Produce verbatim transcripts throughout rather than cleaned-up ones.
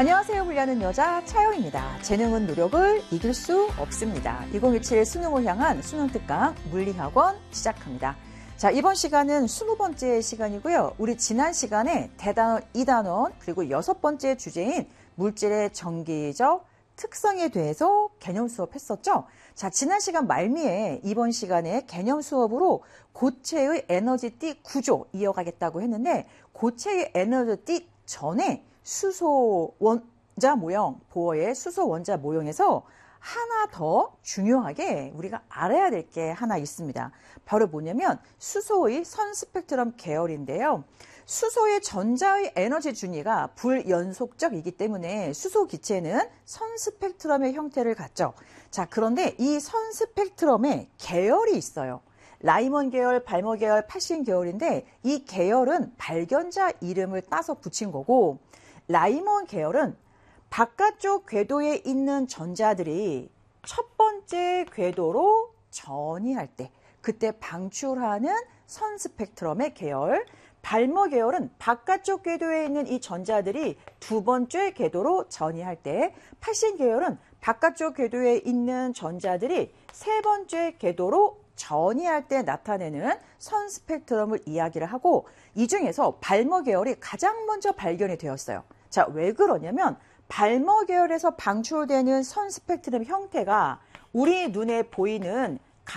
안녕하세요. 불리하는 여자 차영입니다. 재능은 노력을 이길 수 없습니다. 이천십칠 수능을 향한 수능특강 물리학원 시작합니다. 자, 이번 시간은 스무 번째 시간이고요. 우리 지난 시간에 대단원 이 단원 그리고 여섯 번째 주제인 물질의 정기적 특성에 대해서 개념 수업했었죠. 자, 지난 시간 말미에 이번 시간에 개념 수업으로 고체의 에너지띠 구조 이어가겠다고 했는데, 고체의 에너지띠 전에 수소 원자 모형, 보어의 수소 원자 모형에서 하나 더 중요하게 우리가 알아야 될 게 하나 있습니다. 바로 뭐냐면 수소의 선 스펙트럼 계열인데요. 수소의 전자의 에너지 준위가 불연속적이기 때문에 수소 기체는 선 스펙트럼의 형태를 갖죠. 자, 그런데 이 선 스펙트럼에 계열이 있어요. 라이먼 계열, 발머 계열, 파신 계열인데 이 계열은 발견자 이름을 따서 붙인 거고, 라이먼 계열은 바깥쪽 궤도에 있는 전자들이 첫 번째 궤도로 전이할 때 그때 방출하는 선 스펙트럼의 계열, 발머 계열은 바깥쪽 궤도에 있는 이 전자들이 두 번째 궤도로 전이할 때, 파신 계열은 바깥쪽 궤도에 있는 전자들이 세 번째 궤도로 전이할 때 나타내는 선 스펙트럼을 이야기를 하고, 이 중에서 발머 계열이 가장 먼저 발견이 되었어요. 자, 왜 그러냐면 발머 계열에서 방출되는 선 스펙트럼 형태가 우리 눈에 보이는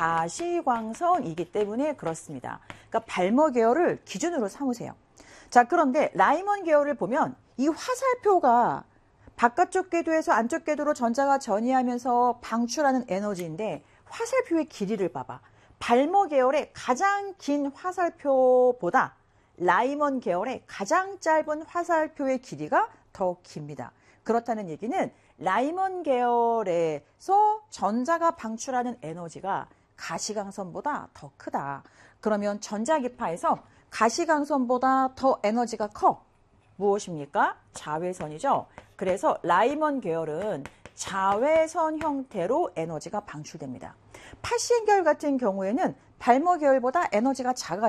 가시광선이기 때문에 그렇습니다. 그러니까 발머 계열을 기준으로 삼으세요. 자, 그런데 라이먼 계열을 보면 이 화살표가 바깥쪽 궤도에서 안쪽 궤도로 전자가 전이하면서 방출하는 에너지인데, 화살표의 길이를 봐봐. 발머 계열의 가장 긴 화살표보다 라이먼 계열의 가장 짧은 화살표의 길이가 더 깁니다. 그렇다는 얘기는 라이먼 계열에서 전자가 방출하는 에너지가 가시광선보다 더 크다. 그러면 전자기파에서 가시광선보다 더 에너지가 커. 무엇입니까? 자외선이죠. 그래서 라이먼 계열은 자외선 형태로 에너지가 방출됩니다. 파신 계열 같은 경우에는 발머 계열보다 에너지가 작아요.